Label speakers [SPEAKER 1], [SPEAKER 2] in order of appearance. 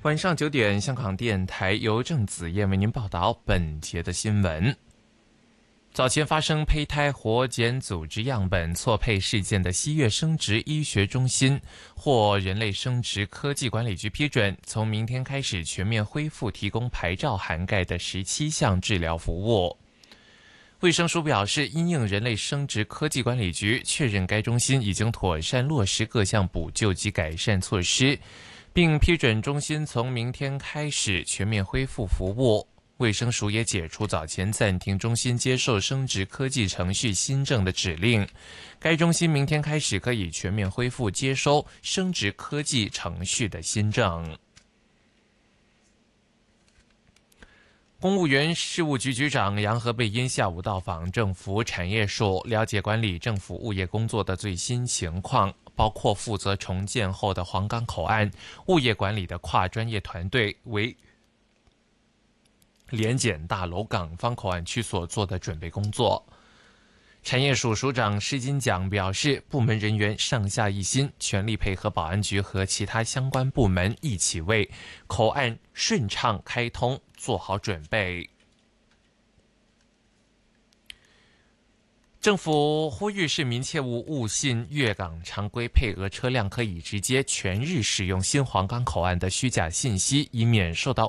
[SPEAKER 1] 晚上9点，香港电台由郑子燕为您报道本节的新闻。早前发生胚胎活检组织样本错配事件的西粤生殖医学中心获人类生殖科技管理局批准，从明天开始全面恢复提供牌照涵盖的17项治疗服务。卫生署表示，因应人类生殖科技管理局确认该中心已经妥善落实各项补救及改善措施，并批准中心从明天开始全面恢复服务。卫生署也解除早前暂停中心接受生殖科技程序新政的指令，该中心明天开始可以全面恢复接收生殖科技程序的新政。公务员事务局局长杨和贝因下午到访政府产业署，了解管理政府物业工作的最新情况，包括负责重建后的黄冈口岸物业管理的跨专业团队为联检大楼港方口岸区所做的准备工作。产业署署长施金奖表示，部门人员上下一心，全力配合保安局和其他相关部门，一起为口岸顺畅开通做好准备。政府呼吁市民切勿误信粤港常规配额车辆可以直接全日使用新黄冈口岸的虚假信息，以免受到